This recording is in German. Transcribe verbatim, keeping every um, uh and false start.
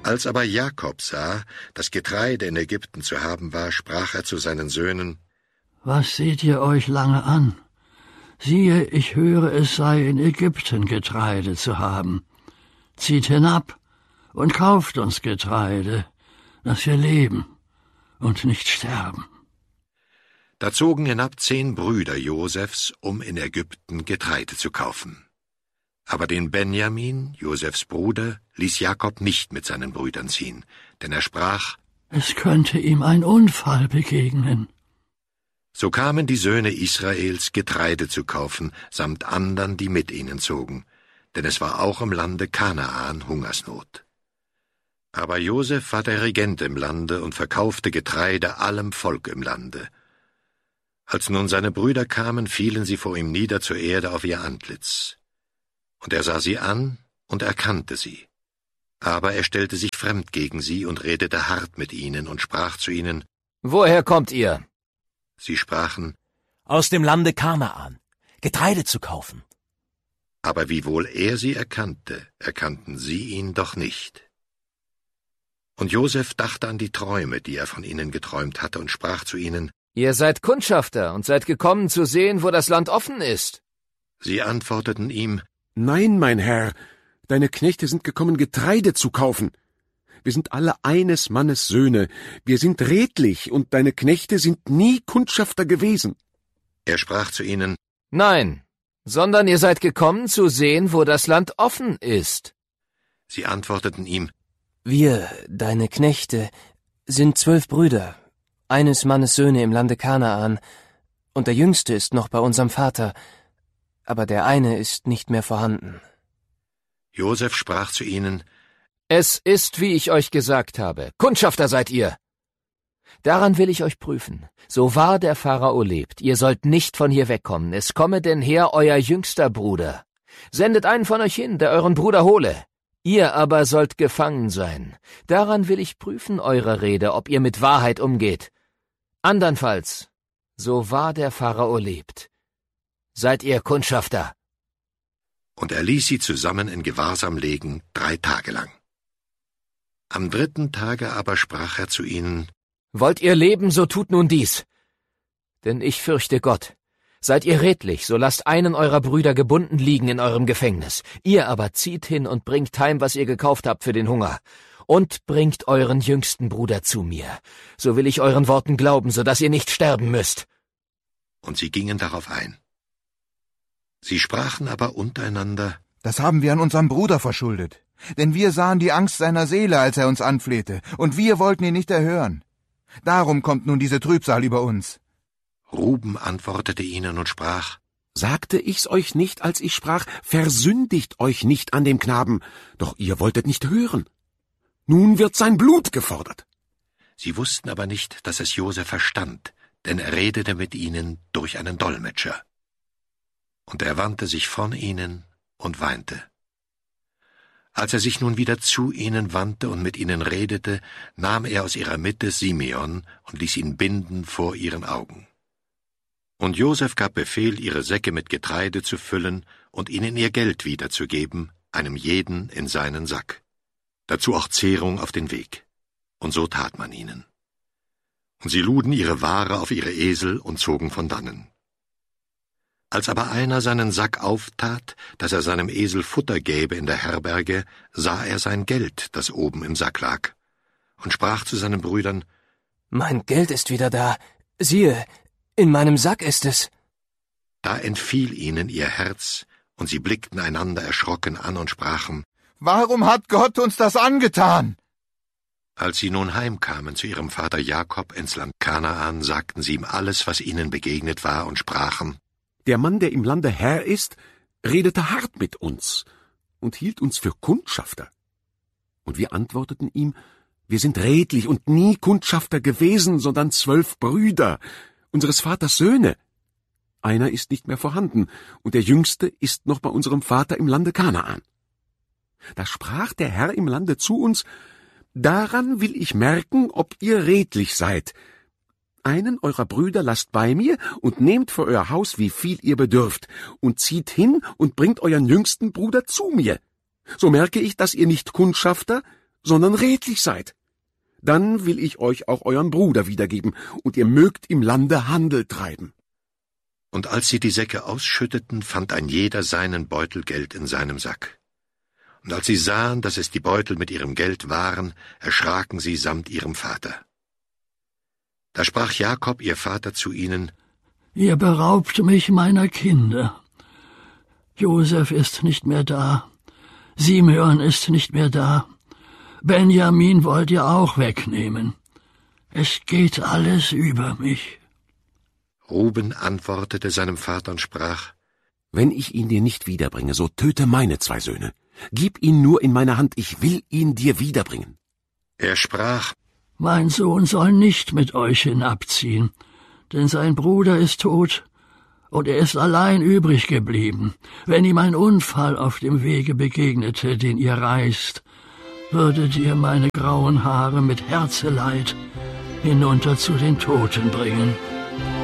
Als aber Jakob sah, dass Getreide in Ägypten zu haben war, sprach er zu seinen Söhnen: Was seht ihr euch lange an? Siehe, ich höre, es sei in Ägypten Getreide zu haben. Zieht hinab und kauft uns Getreide, dass wir leben und nicht sterben. Da zogen hinab zehn Brüder Josefs, um in Ägypten Getreide zu kaufen. Aber den Benjamin, Josefs Bruder, ließ Jakob nicht mit seinen Brüdern ziehen, denn er sprach: Es könnte ihm ein Unfall begegnen. So kamen die Söhne Israels, Getreide zu kaufen, samt andern, die mit ihnen zogen, denn es war auch im Lande Kanaan Hungersnot. Aber Josef war der Regent im Lande und verkaufte Getreide allem Volk im Lande. Als nun seine Brüder kamen, fielen sie vor ihm nieder zur Erde auf ihr Antlitz. Und er sah sie an und erkannte sie. Aber er stellte sich fremd gegen sie und redete hart mit ihnen und sprach zu ihnen: Woher kommt ihr? Sie sprachen: Aus dem Lande Kanaan, Getreide zu kaufen. Aber wiewohl er sie erkannte, erkannten sie ihn doch nicht. Und Josef dachte an die Träume, die er von ihnen geträumt hatte, und sprach zu ihnen: Ihr seid Kundschafter und seid gekommen zu sehen, wo das Land offen ist. Sie antworteten ihm: Nein, mein Herr, deine Knechte sind gekommen, Getreide zu kaufen. Wir sind alle eines Mannes Söhne, wir sind redlich, und deine Knechte sind nie Kundschafter gewesen. Er sprach zu ihnen: Nein, sondern ihr seid gekommen zu sehen, wo das Land offen ist. Sie antworteten ihm: Wir, deine Knechte, sind zwölf Brüder, eines Mannes Söhne im Lande Kanaan, und der Jüngste ist noch bei unserem Vater, aber der eine ist nicht mehr vorhanden. Josef sprach zu ihnen: Es ist, wie ich euch gesagt habe, Kundschafter seid ihr. Daran will ich euch prüfen. So wahr der Pharao lebt, ihr sollt nicht von hier wegkommen, es komme denn her euer jüngster Bruder. Sendet einen von euch hin, der euren Bruder hole. Ihr aber sollt gefangen sein. Daran will ich prüfen eure Rede, ob ihr mit Wahrheit umgeht. Andernfalls, so wahr der Pharao lebt, seid ihr Kundschafter. Und er ließ sie zusammen in Gewahrsam legen, drei Tage lang. Am dritten Tage aber sprach er zu ihnen: Wollt ihr leben, so tut nun dies. Denn ich fürchte Gott. Seid ihr redlich, so lasst einen eurer Brüder gebunden liegen in eurem Gefängnis. Ihr aber zieht hin und bringt heim, was ihr gekauft habt für den Hunger. Und bringt euren jüngsten Bruder zu mir. So will ich euren Worten glauben, so dass ihr nicht sterben müsst. Und sie gingen darauf ein. Sie sprachen aber untereinander: Das haben wir an unserem Bruder verschuldet. Denn wir sahen die Angst seiner Seele, als er uns anflehte, und wir wollten ihn nicht erhören. Darum kommt nun diese Trübsal über uns. Ruben antwortete ihnen und sprach: Sagte ich's euch nicht, als ich sprach, versündigt euch nicht an dem Knaben, doch ihr wolltet nicht hören. Nun wird sein Blut gefordert. Sie wussten aber nicht, dass es Josef verstand, denn er redete mit ihnen durch einen Dolmetscher. Und er wandte sich von ihnen und weinte. Als er sich nun wieder zu ihnen wandte und mit ihnen redete, nahm er aus ihrer Mitte Simeon und ließ ihn binden vor ihren Augen. Und Josef gab Befehl, ihre Säcke mit Getreide zu füllen und ihnen ihr Geld wiederzugeben, einem jeden in seinen Sack. Dazu auch Zehrung auf den Weg. Und so tat man ihnen. Und sie luden ihre Ware auf ihre Esel und zogen von dannen. Als aber einer seinen Sack auftat, dass er seinem Esel Futter gäbe in der Herberge, sah er sein Geld, das oben im Sack lag, und sprach zu seinen Brüdern: Mein Geld ist wieder da. Siehe, in meinem Sack ist es. Da entfiel ihnen ihr Herz, und sie blickten einander erschrocken an und sprachen: Warum hat Gott uns das angetan? Als sie nun heimkamen zu ihrem Vater Jakob ins Land Kanaan, sagten sie ihm alles, was ihnen begegnet war, und sprachen: Der Mann, der im Lande Herr ist, redete hart mit uns und hielt uns für Kundschafter. Und wir antworteten ihm: Wir sind redlich und nie Kundschafter gewesen, sondern zwölf Brüder, unseres Vaters Söhne. Einer ist nicht mehr vorhanden, und der Jüngste ist noch bei unserem Vater im Lande Kanaan. Da sprach der Herr im Lande zu uns: Daran will ich merken, ob ihr redlich seid. Einen eurer Brüder lasst bei mir und nehmt für euer Haus, wie viel ihr bedürft, und zieht hin und bringt euren jüngsten Bruder zu mir. So merke ich, dass ihr nicht Kundschafter, sondern redlich seid. Dann will ich euch auch euren Bruder wiedergeben, und ihr mögt im Lande Handel treiben. Und als sie die Säcke ausschütteten, fand ein jeder seinen Beutel Geld in seinem Sack. Und als sie sahen, dass es die Beutel mit ihrem Geld waren, erschraken sie samt ihrem Vater. Da sprach Jakob, ihr Vater, zu ihnen: Ihr beraubt mich meiner Kinder. Josef ist nicht mehr da, Simeon ist nicht mehr da, Benjamin wollt ihr auch wegnehmen. Es geht alles über mich. Ruben antwortete seinem Vater und sprach: Wenn ich ihn dir nicht wiederbringe, so töte meine zwei Söhne. Gib ihn nur in meine Hand, ich will ihn dir wiederbringen. Er sprach: Mein Sohn soll nicht mit euch hinabziehen, denn sein Bruder ist tot, und er ist allein übrig geblieben. Wenn ihm ein Unfall auf dem Wege begegnete, den ihr reist, würdet ihr meine grauen Haare mit Herzeleid hinunter zu den Toten bringen.